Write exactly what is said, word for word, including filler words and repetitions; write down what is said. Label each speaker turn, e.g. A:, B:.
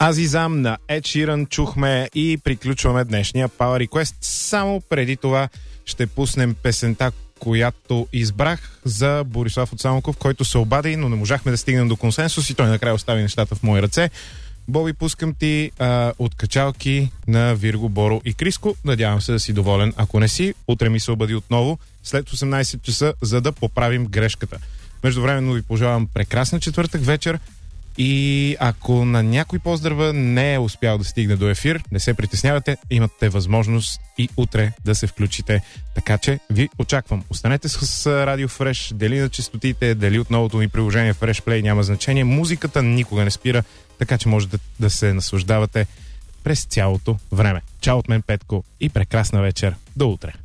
A: Азизам на Ed Sheeran чухме и приключваме днешния Power Request. Само преди това ще пуснем песента, която избрах за Борислав от Самоков, който се обади, но не можахме да стигнем до консенсус и той накрая остави нещата в мои ръце. Боби, пускам ти а, от качалки на Вирго, Боро и Криско. Надявам се да си доволен. Ако не си, утре ми се обади отново след осемнайсет часа, за да поправим грешката. Междувременно ви пожелавам прекрасна четвъртък вечер и ако на някой поздрава не е успял да стигне до ефир, не се притеснявате, имате възможност и утре да се включите. Така че ви очаквам. Останете с Радио Фреш, дали на честотите, дали от новото ми приложение Fresh Play, няма значение. Музиката никога не спира, така че може да, да се наслаждавате през цялото време. Чао от мен, Петко, и прекрасна вечер. До утре!